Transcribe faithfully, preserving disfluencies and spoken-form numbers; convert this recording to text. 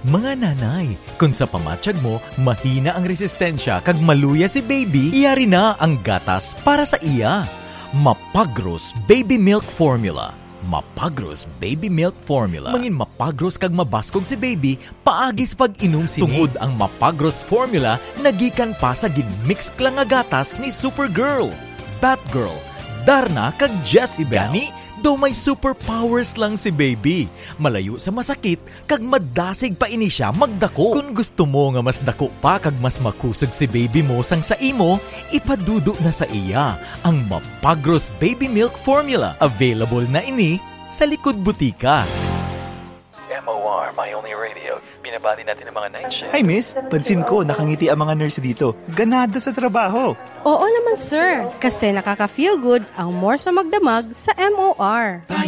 Mga nanay, kung sa pamatsyag mo, mahina ang resistensya kag maluya si baby, iyari na ang gatas para sa iya. Mapagros Baby Milk Formula. Mapagros Baby Milk Formula. Mangin mapagros kag mabaskog si baby, paagis pag inom sini. Tungod ang Mapagros Formula, nagikan pa sa ginmix lang nga gatas ni Supergirl, Batgirl, Darna kag Jezebel. Gani, do may superpowers lang si baby. Malayo sa masakit, kag madasig pa ini siya magdako. Kung gusto mo nga mas dako pa kag mas makusog si baby mo sang sa imo, ipadudo na sa iya ang Mapagros Baby Milk Formula. Available na ini sa likod butika. M O R, My Only Radio. Binabati natin ang mga night shift. Hi miss, pansin ko nakangiti ang mga nurse dito. Ganado sa trabaho. Oo naman sir, kasi nakaka-feel good ang more sa magdamag sa M O R.